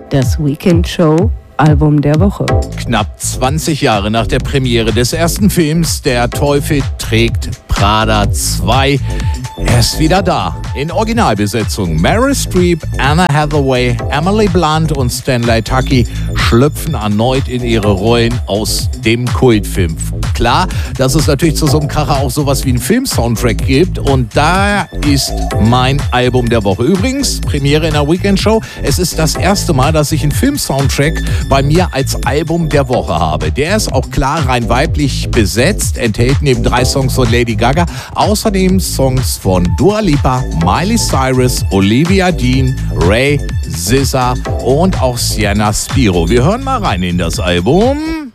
Das Weekend Show Album der Woche. Knapp 20 Jahre nach der Premiere des ersten Films Der Teufel trägt Prada 2. Er ist wieder da. In Originalbesetzung. Meryl Streep, Anna Hathaway, Emily Blunt und Stanley Tucci schlüpfen erneut in ihre Rollen aus dem Kultfilm. Klar, dass es natürlich zu so einem Kracher auch sowas wie einen Film-Soundtrack gibt. Und da ist mein Album der Woche. Übrigens, Premiere in der Weekend Show. Es ist das erste Mal, dass ich einen Film-Soundtrack bei mir als Album der Woche habe. Der ist auch klar rein weiblich besetzt, enthält neben 3 Songs von Lady Gaga außerdem Songs von Dua Lipa, Miley Cyrus, Olivia Dean, Ray, SZA und auch Sienna Spiro. Wir hören mal rein in das Album.